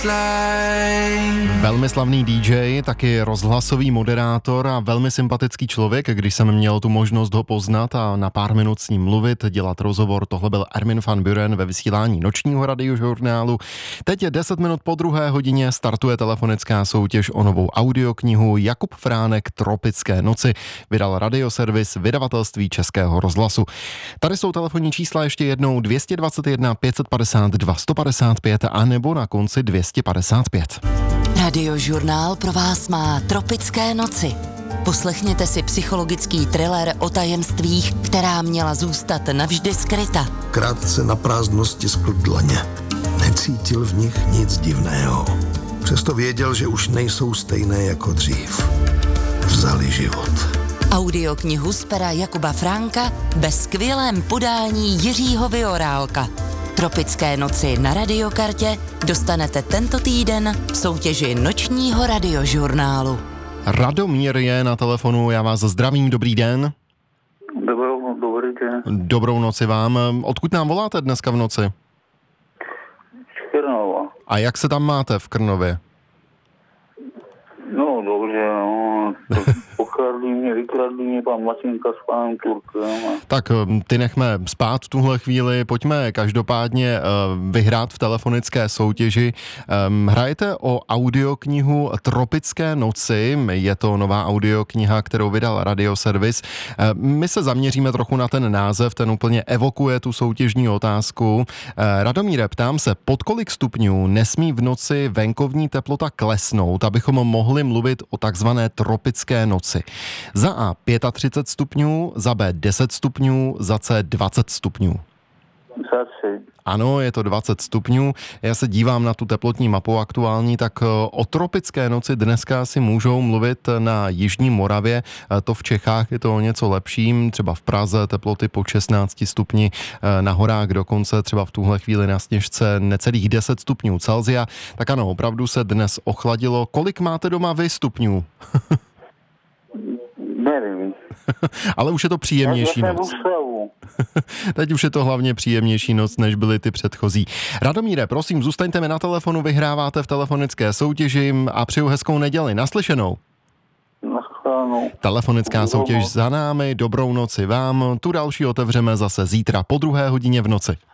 Velmi slavný DJ, taky rozhlasový moderátor a velmi sympatický člověk, když jsem měl tu možnost ho poznat a na pár minut s ním mluvit, dělat rozhovor. Tohle byl Armin van Buuren ve vysílání nočního radiožurnálu. Teď je 10 minut po 2:00, startuje telefonická soutěž o novou audioknihu. Jakub Fránek Tropické noci vydal Radioservis vydavatelství Českého rozhlasu. Tady jsou telefonní čísla ještě jednou 221 552 155 a nebo na konci 255. Radiožurnál pro vás má Tropické noci. Poslechněte si psychologický thriller o tajemstvích, která měla zůstat navždy skryta. Krátce na prázdno stiskl dlaně. Necítil v nich nic divného. Přesto věděl, že už nejsou stejné jako dřív. Vzali život. Audioknihu z pera Jakuba Fránka ve skvělém podání Jiřího Viorálka. Tropické noci na Radiokartě dostanete tento týden v soutěži nočního radiožurnálu. Radomír je na telefonu, já vás zdravím, dobrý den. Dobrý den. Dobrou noci vám. Odkud nám voláte dneska v noci? Z Krnova. A jak se tam máte v Krnově? No dobře, no. Vykradli mě pan Mašinka s panem Turkem. Tak ty nechme spát v tuhle chvíli, pojďme každopádně vyhrát v telefonické soutěži. Hrajete o audioknihu Tropické noci, je to nová audiokniha, kterou vydal Radioservis. My se zaměříme trochu na ten název, ten úplně evokuje tu soutěžní otázku. Radomíre, ptám se, pod kolik stupňů nesmí v noci venkovní teplota klesnout, abychom mohli mluvit o takzvané tropické noci? Za A 35 stupňů, za B 10 stupňů, za C 20 stupňů. Ano, je to 20 stupňů. Já se dívám na tu teplotní mapu aktuální, tak o tropické noci dneska si můžou mluvit na jižní Moravě. To v Čechách je to o něco lepším, třeba v Praze teploty po 16 stupni, na horách dokonce třeba v tuhle chvíli na Sněžce necelých 10 stupňů Celsia. Tak ano, opravdu se dnes ochladilo. Kolik máte doma vy stupňů? Nevím. Ale už je to příjemnější noc. Teď už je to hlavně příjemnější noc, než byly ty předchozí. Radomíre, prosím, zůstaňte mi na telefonu, vyhráváte v telefonické soutěži a přeju hezkou neděli. Naslyšenou. Telefonická soutěž za námi, dobrou noci vám. Tu další otevřeme zase zítra po 2:00 v noci.